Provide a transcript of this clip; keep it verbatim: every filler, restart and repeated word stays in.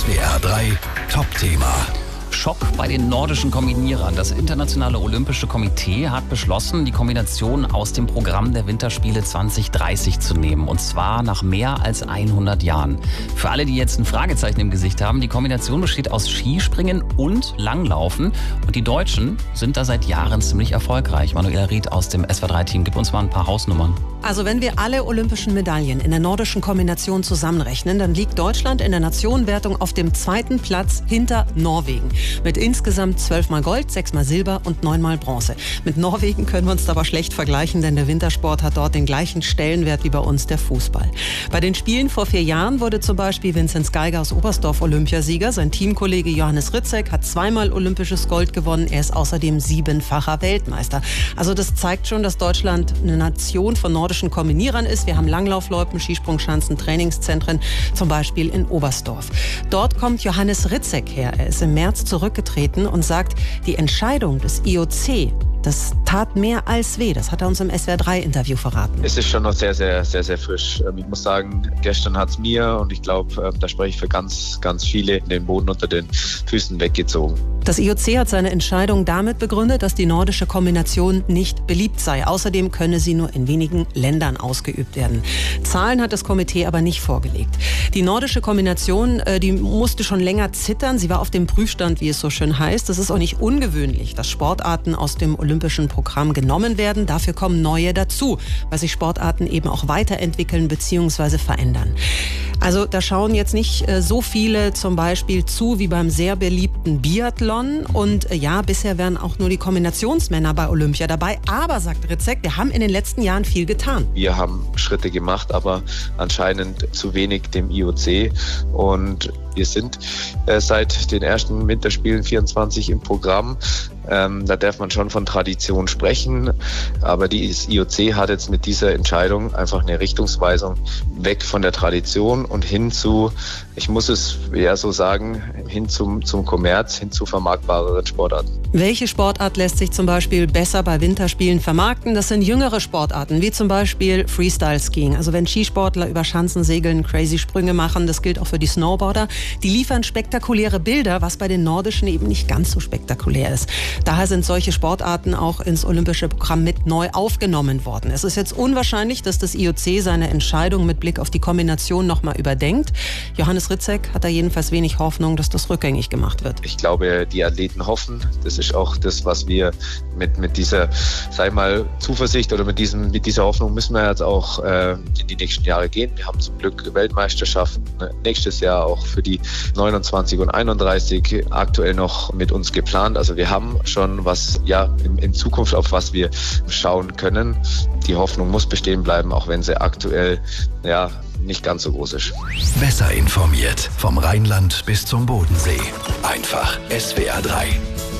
S W R drei Top-Thema. Schock bei den nordischen Kombinierern. Das Internationale Olympische Komitee hat beschlossen, die Kombination aus dem Programm der Winterspiele zwanzig dreißig zu nehmen. Und zwar nach mehr als hundert Jahren. Für alle, die jetzt ein Fragezeichen im Gesicht haben, die Kombination besteht aus Skispringen und Langlaufen. Und die Deutschen sind da seit Jahren ziemlich erfolgreich. Manuela Ried aus dem S W R drei Team, gib uns mal ein paar Hausnummern. Also wenn wir alle olympischen Medaillen in der nordischen Kombination zusammenrechnen, dann liegt Deutschland in der Nationenwertung auf dem zweiten Platz hinter Norwegen. Mit insgesamt zwölfmal Gold, sechsmal Silber und neunmal Bronze. Mit Norwegen können wir uns aber schlecht vergleichen, denn der Wintersport hat dort den gleichen Stellenwert wie bei uns der Fußball. Bei den Spielen vor vier Jahren wurde zum Beispiel Vinzenz Geiger aus Oberstdorf Olympiasieger. Sein Teamkollege Johannes Rydzek hat zweimal olympisches Gold gewonnen. Er ist außerdem siebenfacher Weltmeister. Also das zeigt schon, dass Deutschland eine Nation von nordischen Kombinierern ist. Wir haben Langlaufloipen, Skisprungschanzen, Trainingszentren, zum Beispiel in Oberstdorf. Dort kommt Johannes Rydzek her. Er ist im März zurückgetreten und sagt, die Entscheidung des I O C, das tat mehr als weh. Das hat er uns im S W R drei Interview verraten. Es ist schon noch sehr, sehr, sehr, sehr frisch. Ich muss sagen, gestern hat es mir, und ich glaube, da spreche ich für ganz, ganz viele, den Boden unter den Füßen weggezogen. Das I O C hat seine Entscheidung damit begründet, dass die nordische Kombination nicht beliebt sei. Außerdem könne sie nur in wenigen Ländern ausgeübt werden. Zahlen hat das Komitee aber nicht vorgelegt. Die nordische Kombination, die musste schon länger zittern. Sie war auf dem Prüfstand, wie es so schön heißt. Es ist auch nicht ungewöhnlich, dass Sportarten aus dem olympischen Programm genommen werden. Dafür kommen neue dazu, weil sich Sportarten eben auch weiterentwickeln bzw. verändern. Also da schauen jetzt nicht äh, so viele zum Beispiel zu wie beim sehr beliebten Biathlon. Und äh, ja, bisher wären auch nur die Kombinationsmänner bei Olympia dabei. Aber, sagt Rydzek, wir haben in den letzten Jahren viel getan. Wir haben Schritte gemacht, aber anscheinend zu wenig dem I O C. Und wir sind äh, seit den ersten Winterspielen vierundzwanzig im Programm. Ähm, da darf man schon von Tradition sprechen, aber die I O C hat jetzt mit dieser Entscheidung einfach eine Richtungsweisung weg von der Tradition und hin zu, ich muss es eher so sagen, hin zum, zum Kommerz, hin zu vermarktbareren Sportarten. Welche Sportart lässt sich zum Beispiel besser bei Winterspielen vermarkten? Das sind jüngere Sportarten, wie zum Beispiel Freestyle-Skiing. Also wenn Skisportler über Schanzen segeln, crazy Sprünge machen, das gilt auch für die Snowboarder. Die liefern spektakuläre Bilder, was bei den Nordischen eben nicht ganz so spektakulär ist. Daher sind solche Sportarten auch ins olympische Programm mit neu aufgenommen worden. Es ist jetzt unwahrscheinlich, dass das I O C seine Entscheidung mit Blick auf die Kombination nochmal überdenkt. Johannes Rydzek hat da jedenfalls wenig Hoffnung, dass das rückgängig gemacht wird. Ich glaube, die Athleten hoffen. Das ist auch das, was wir mit, mit dieser, sag ich mal, Zuversicht oder mit, diesem, mit dieser Hoffnung müssen wir jetzt auch äh, in die nächsten Jahre gehen. Wir haben zum Glück Weltmeisterschaften nächstes Jahr auch für die neunundzwanzig und einunddreißig aktuell noch mit uns geplant. Also wir haben schon was, ja, in, in Zukunft, auf was wir schauen können. Die Hoffnung muss bestehen bleiben, auch wenn sie aktuell, ja, nicht ganz so groß ist. Besser informiert vom Rheinland bis zum Bodensee. Einfach S W R drei.